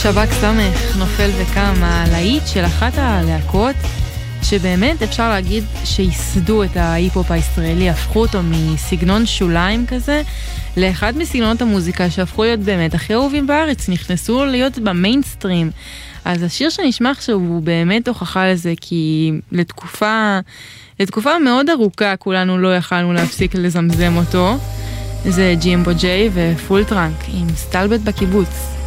שבק סמך, נופל וקם, הלהיט של אחת הלהקות שבאמת אפשר להגיד שיסדו את ההיפ-הופ הישראלי, הפכו אותו מסגנון שוליים כזה לאחד מסגנונות המוזיקה שהפכו להיות באמת הכי אהובים בארץ, נכנסו להיות במיינסטרים. אז השיר שנשמע עכשיו הוא באמת הוכחה לזה, כי לתקופה מאוד ארוכה כולנו לא יכלנו להפסיק לזמזם אותו. זה ג'ימבו ג'יי ופול טראנק עם סטלבט בקיבוץ.